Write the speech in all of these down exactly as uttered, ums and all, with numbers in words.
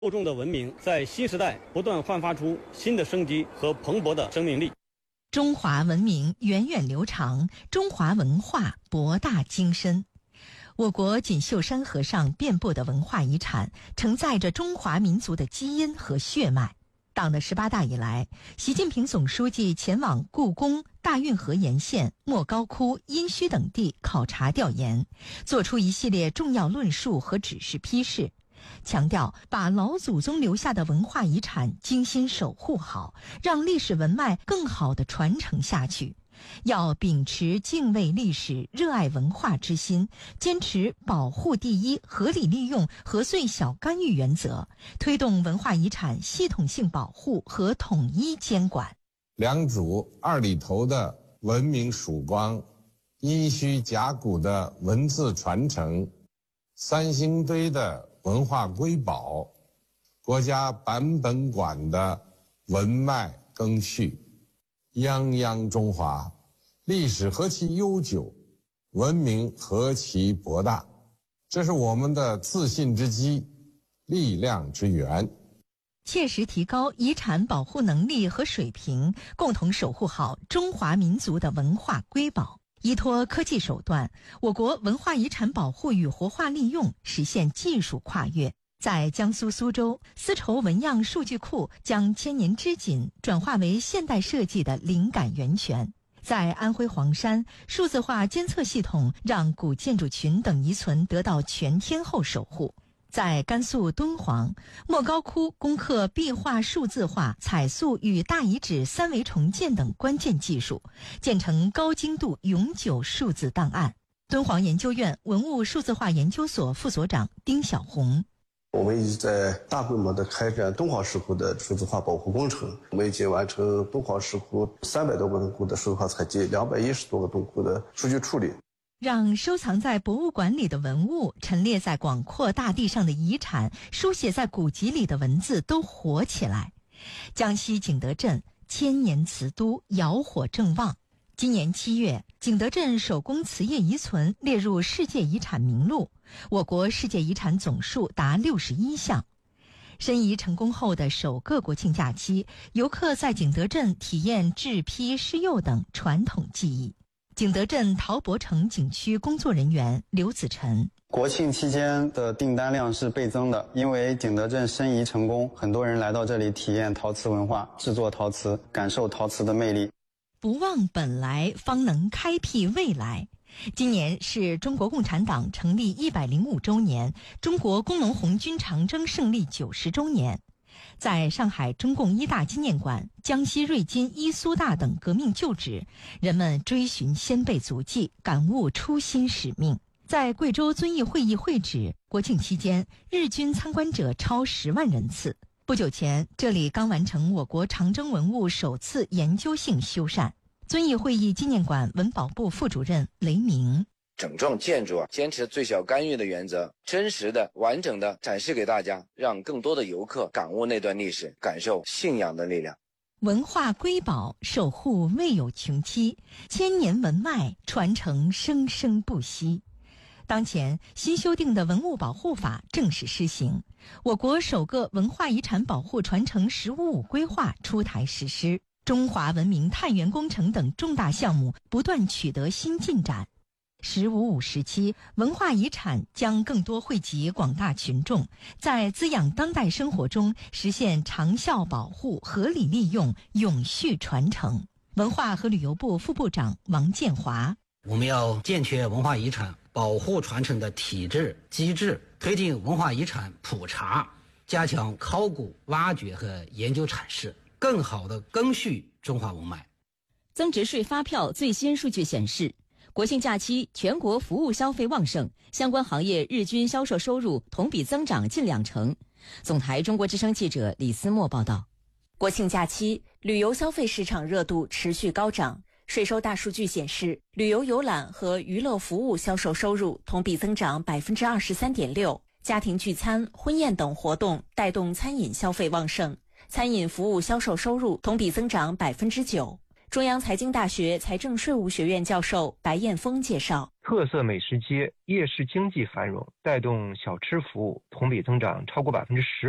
厚重的文明在新时代不断焕发出新的生机和蓬勃的生命力。 中华文明源远流长，中华文化博大精深。我国锦绣山河上遍布的文化遗产，承载着中华民族的基因和血脉。党的十八大以来，习近平总书记前往故宫、大运河沿线、莫高窟、殷墟等地考察调研，作出一系列重要论述和指示批示，强调把老祖宗留下的文化遗产精心守护好，让历史文脉更好地传承下去。要秉持敬畏历史、热爱文化之心，坚持保护第一、合理利用、核碎小干预原则，推动文化遗产系统性保护和统一监管。 良渚二里头的文明曙光，殷墟甲骨的文字传承，三星堆的文化瑰宝，国家版本馆的文脉更续，泱泱中华，历史何其悠久，文明何其博大，这是我们的自信之基，力量之源。 切实提高遗产保护能力和水平，共同守护好中华民族的文化瑰宝。依托科技手段，我国文化遗产保护与活化利用实现技术跨越。在江苏苏州，丝绸纹样数据库将千年织锦转化为现代设计的灵感源泉。在安徽黄山，数字化监测系统让古建筑群等遗存得到全天候守护。在甘肃敦煌，莫高窟攻克壁画数字化、彩塑与大遗址三维重建等关键技术，建成高精度永久数字档案。敦煌研究院文物数字化研究所副所长丁晓红， 我们一直在大规模的开展敦煌石窟的数字化保护工程，我们已经完成敦煌石窟三百多个洞窟的数字化采集，两百一十多个洞窟的数据处理。 让收藏在博物馆里的文物、陈列在广阔大地上的遗产、书写在古籍里的文字都活起来。江西景德镇千年瓷都窑火正旺，今年七月，景德镇手工瓷业遗存列入世界遗产名录，我国世界遗产总数达六十一项。申遗成功后的首个国庆假期，游客在景德镇体验制坯、施釉等传统技艺。景德镇陶博城景区工作人员刘子晨， 国庆期间的订单量是倍增的，因为景德镇申遗成功，很多人来到这里体验陶瓷文化，制作陶瓷，感受陶瓷的魅力。 不忘本来，方能开辟未来。今年是中国共产党成立一百零五周年，中国工农红军长征胜利九十周年。在上海中共一大纪念馆、江西瑞金伊苏大等革命旧址，人们追寻先辈足迹，感悟初心使命。在贵州遵义会议会址，国庆期间日均参观者超十万人次。不久前，这里刚完成我国长征文物首次研究性修缮。遵义会议纪念馆文保部副主任雷鸣， 整幢建筑啊，坚持最小干预的原则，真实的、完整的展示给大家，让更多的游客感悟那段历史，感受信仰的力量。 文化瑰宝守护未有穷期，千年文脉传承生生不息。当前新修订的文物保护法正式施行，我国首个文化遗产保护传承“十五五”规划出台实施，中华文明探源工程等重大项目不断取得新进展。十五五时期，文化遗产将更多惠及广大群众，在滋养当代生活中实现长效保护、合理利用、永续传承。文化和旅游部副部长王建华， 我们要健全文化遗产保护传承的体制机制，推进文化遗产普查，加强考古挖掘和研究阐释，更好地赓续中华文脉。 增值税发票最新数据显示，国庆假期全国服务消费旺盛，相关行业日均销售收入同比增长近两成。总台中国之声记者李思墨报道。 国庆假期，旅游消费市场热度持续高涨。税收大数据显示，旅游游览和娱乐服务销售收入同比增长 百分之二十三点六， 家庭聚餐、婚宴等活动带动餐饮消费旺盛，餐饮服务销售收入同比增长 百分之九。中央财经大学财政税务学院教授白艳峰介绍， 特色美食街、夜市经济繁荣，带动小吃服务同比增长超过 百分之十五。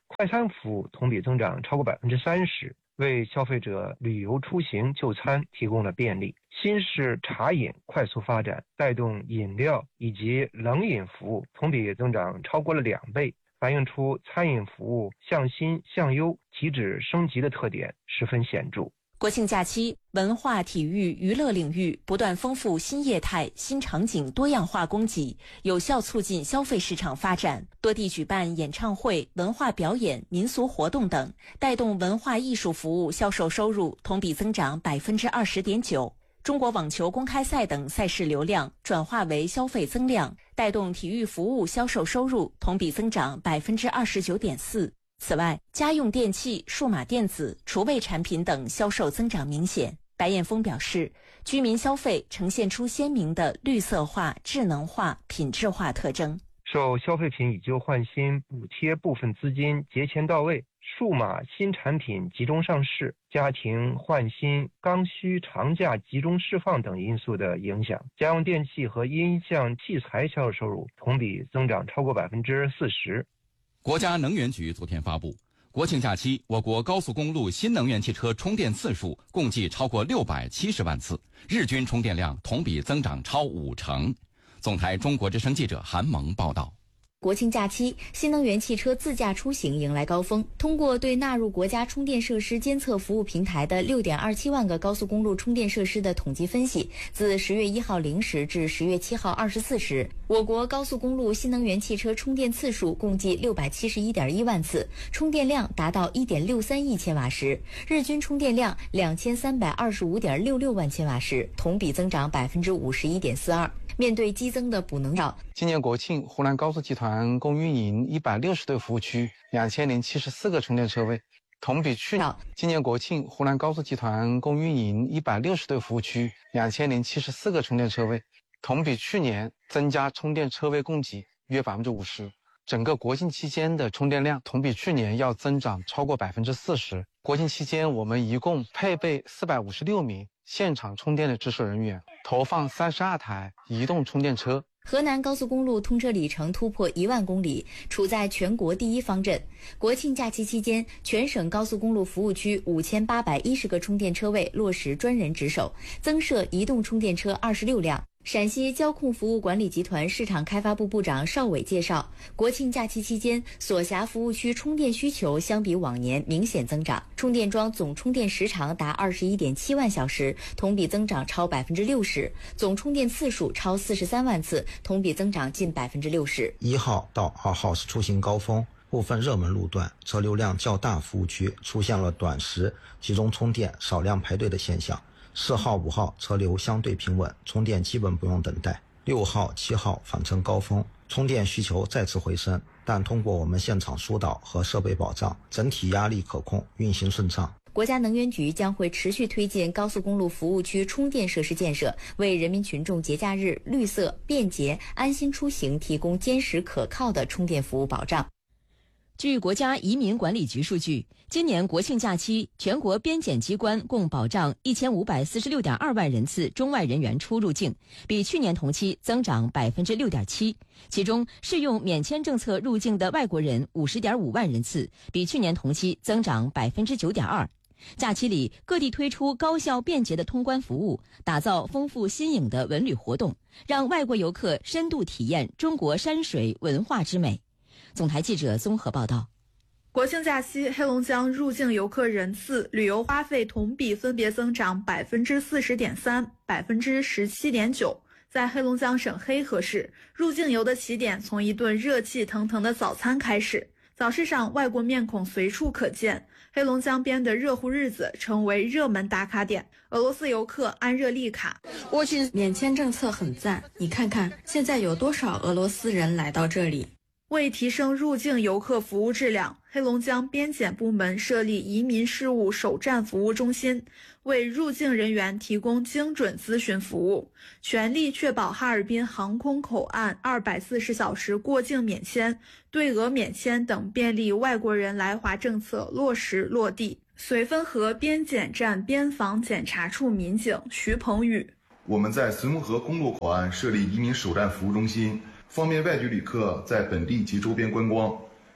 快餐服务同比增长超过百分之三十，为消费者旅游出行就餐提供了便利。新式茶饮快速发展，带动饮料以及冷饮服务同比增长超过了两倍，反映出餐饮服务向新向优、提质升级的特点十分显著。 国庆假期，文化、体育、娱乐领域不断丰富新业态、新场景多样化供给，有效促进消费市场发展。多地举办演唱会、文化表演、民俗活动等，带动文化艺术服务销售收入同比增长百分之二十点九。中国网球公开赛等赛事流量转化为消费增量，带动体育服务销售收入同比增长百分之二十九点四。此外，家用电器、数码电子、厨卫产品等销售增长明显。白彦峰表示，居民消费呈现出鲜明的绿色化、智能化、品质化特征。 受消费品以旧换新、补贴部分资金节前到位、数码新产品集中上市、家庭换新、刚需长假集中释放等因素的影响，家用电器和音像器材销售收入同比增长超过百分之四十。 国家能源局昨天发布，国庆假期我国高速公路新能源汽车充电次数共计超过六百七十万次，日均充电量同比增长超五成。总台中国之声记者韩萌报道。 国庆假期，新能源汽车自驾出行迎来高峰。通过对纳入国家充电设施监测服务平台的 六点二七万个高速公路充电设施的统计分析，自十月一号零时至十月七号二十四时，我国高速公路新能源汽车充电次数共计六百七十一点一万次，充电量达到 一点六三亿千瓦时，日均充电量两千三百二十五点六六万千瓦时，同比增长百分之五十一点四二。面对激增的补能扰， 今年国庆，湖南高速集团共运营一百六十对服务区，两千零七十四个充电车位，同比去年。今年国庆，湖南高速集团共运营一百六十对服务区，两千零七十四个充电车位，同比去年增加充电车位供给约百分之五十。整个国庆期间的充电量同比去年要增长超过百分之四十。国庆期间，我们一共配备四百五十六名现场充电的值守人员，投放三十二台移动充电车。 河南高速公路通车里程突破一万公里，处在全国第一方阵。国庆假期期间，全省高速公路服务区五千八百一十个充电车位落实专人值守，增设移动充电车二十六辆。陕西交控服务管理集团市场开发部部长邵伟介绍，国庆假期期间，所辖服务区充电需求相比往年明显增长，充电桩总充电时长达 二十一点七万小时，同比增长超百分之六十，总充电次数超四十三万次，同比增长近百分之六十。 一号到二号是出行高峰，部分热门路段车流量较大，服务区出现了短时集中充电、少量排队的现象。四号、五号车流相对平稳，充电基本不用等待。六号、七号返程高峰，充电需求再次回升，但通过我们现场疏导和设备保障，整体压力可控，运行顺畅。 国家能源局将会持续推进高速公路服务区充电设施建设，为人民群众节假日绿色、便捷、安心出行提供坚实可靠的充电服务保障。 据国家移民管理局数据，今年国庆假期，全国边检机关共保障一千五百四十六点二万人次中外人员出入境，比去年同期增长百分之六点七。其中，适用免签政策入境的外国人五十点五万人次，比去年同期增长百分之九点二。假期里，各地推出高效便捷的通关服务，打造丰富新颖的文旅活动，让外国游客深度体验中国山水文化之美。总台记者综合报道。 国庆假期，黑龙江入境游客人次、旅游花费同比分别增长百分之四十点三、百分之十七点九。在黑龙江省黑河市，入境游的起点从一顿热气腾腾的早餐开始。早市上，外国面孔随处可见。黑龙江边的热乎日子成为热门打卡点。俄罗斯游客安热丽卡， 我觉得免签政策很赞，你看看现在有多少俄罗斯人来到这里。 为提升入境游客服务质量，黑龙江边检部门设立移民事务首站服务中心，为入境人员提供精准咨询服务，全力确保哈尔滨航空口岸二百四十小时过境免签、对俄免签等便利外国人来华政策落实落地。绥芬河边检站边防检查处民警徐鹏宇， 我们在绥芬河公路口岸设立移民首站服务中心，方便外局旅客在本地及周边观光。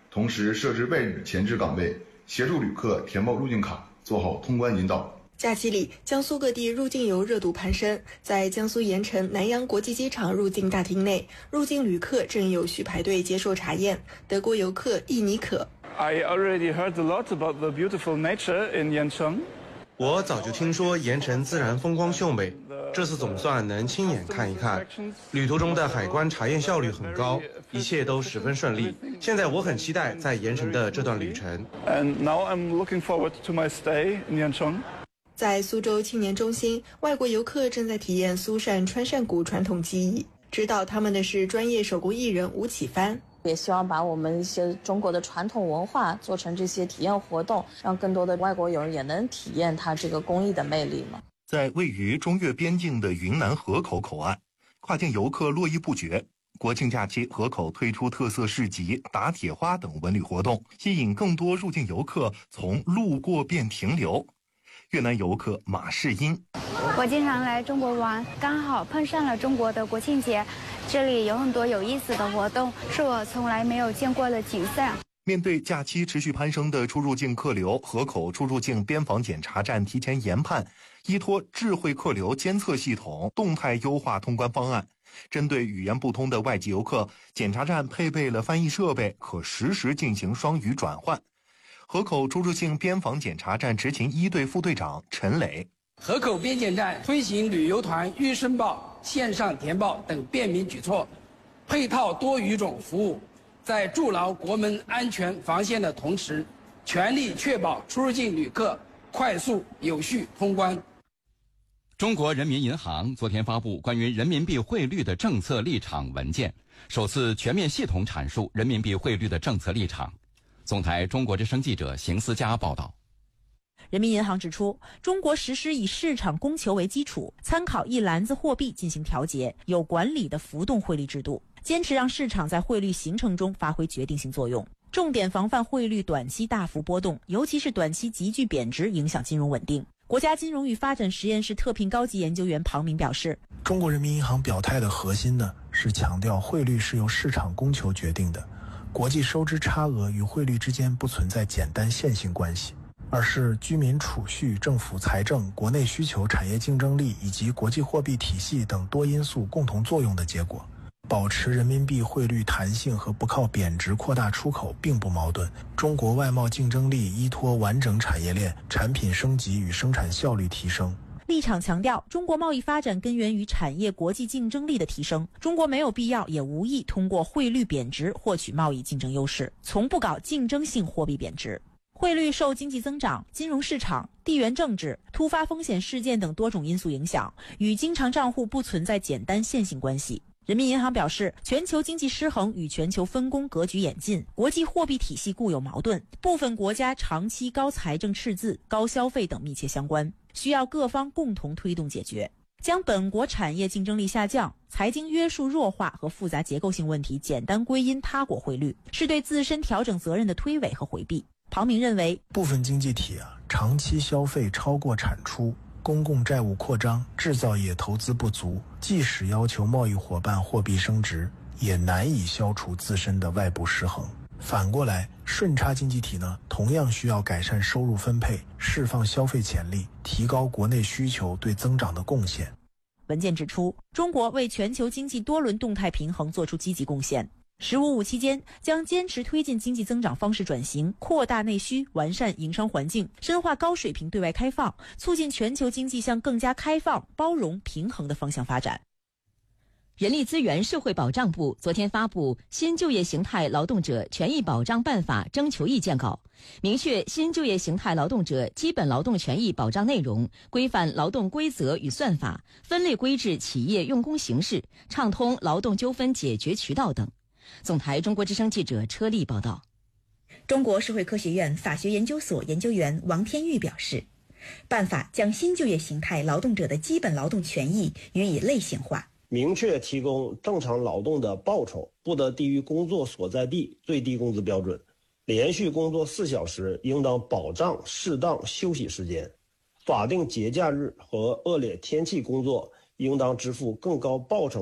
同时设置外旅前置岗位，协助旅客填报入境卡，做好通关引导。 假期里，江苏各地入境游热度攀升。在江苏盐城南阳国际机场入境大厅内，入境旅客正有序排队接受查验。德国游客易尼可 I already heard a lot about the beautiful nature in Yancheng. 我早就听说盐城自然风光秀美，这次总算能亲眼看一看。旅途中的海关查验效率很高，一切都十分顺利。现在我很期待在盐城的这段旅程。 And now I'm looking forward to my stay in Yancheng. 在苏州青年中心，外国游客正在体验苏扇穿扇鼓传统技艺。指导他们的是专业手工艺人吴启帆。 也希望把我们一些中国的传统文化做成这些体验活动，让更多的外国友人也能体验它这个工艺的魅力嘛。 在位于中越边境的云南河口口岸，跨境游客络绎不绝。国庆假期，河口推出特色市集、打铁花等文旅活动，吸引更多入境游客从路过变停留。越南游客马世英， 我经常来中国玩，刚好碰上了中国的国庆节，这里有很多有意思的活动，是我从来没有见过的景色。 面对假期持续攀升的出入境客流，河口出入境边防检查站提前研判，依托智慧客流监测系统，动态优化通关方案。针对语言不通的外籍游客，检查站配备了翻译设备，可实时进行双语转换。河口出入境边防检查站执勤一队副队长陈磊， 河口边检站推行旅游团预申报、线上填报等便民举措，配套多语种服务，在筑牢国门安全防线的同时，全力确保出入境旅客快速有序通关。 中国人民银行昨天发布关于人民币汇率的政策立场文件，首次全面系统阐述人民币汇率的政策立场。总台中国之声记者邢思佳报道。 人民银行指出，中国实施以市场供求为基础，参考一篮子货币进行调节，有管理的浮动汇率制度，坚持让市场在汇率形成中发挥决定性作用，重点防范汇率短期大幅波动，尤其是短期急剧贬值影响金融稳定。国家金融与发展实验室特聘高级研究员庞明表示， 中国人民银行表态的核心呢，是强调汇率是由市场供求决定的，国际收支差额与汇率之间不存在简单线性关系，而是居民储蓄、政府财政、国内需求、产业竞争力以及国际货币体系等多因素共同作用的结果。保持人民币汇率弹性和不靠贬值扩大出口并不矛盾。中国外贸竞争力依托完整产业链、产品升级与生产效率提升。 立场强调，中国贸易发展根源于产业国际竞争力的提升，中国没有必要也无意通过汇率贬值获取贸易竞争优势，从不搞竞争性货币贬值。汇率受经济增长、金融市场、地缘政治、突发风险事件等多种因素影响，与经常账户不存在简单线性关系。人民银行表示，全球经济失衡与全球分工格局演进，国际货币体系固有矛盾，部分国家长期高财政赤字、高消费等密切相关，需要各方共同推动解决。将本国产业竞争力下降、财经约束弱化和复杂结构性问题简单归因他国汇率，是对自身调整责任的推诿和回避。庞明认为， 部分经济体啊，长期消费超过产出，公共债务扩张，制造业投资不足，即使要求贸易伙伴货币升值，也难以消除自身的外部失衡。反过来，顺差经济体呢，同样需要改善收入分配，释放消费潜力，提高国内需求对增长的贡献。 文件指出，中国为全球经济多轮动态平衡作出积极贡献。十五五期间，将坚持推进经济增长方式转型，扩大内需，完善营商环境，深化高水平对外开放，促进全球经济向更加开放、包容、平衡的方向发展。 人力资源社会保障部昨天发布《新就业形态劳动者权益保障办法》征求意见稿，明确新就业形态劳动者基本劳动权益保障内容，规范劳动规则与算法，分类规制企业用工形式，畅通劳动纠纷解决渠道等。总台中国之声记者车丽报道。 中国社会科学院法学研究所研究员王天玉表示，办法将新就业形态劳动者的基本劳动权益予以类型化， 明确提供正常劳动的报酬不得低于工作所在地最低工资标准，连续工作四小时应当保障适当休息时间，法定节假日和恶劣天气工作应当支付更高报酬